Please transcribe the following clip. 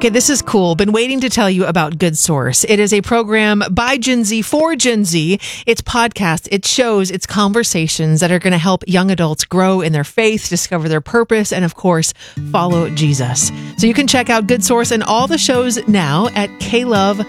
Okay, this is cool. Been waiting to tell you about Good Source. It is a program by Gen Z for Gen Z. It's podcasts, it's shows, it's conversations that are going to help young adults grow in their faith, discover their purpose, and of course, follow Jesus. So you can check out Good Source and all the shows now at klove.org.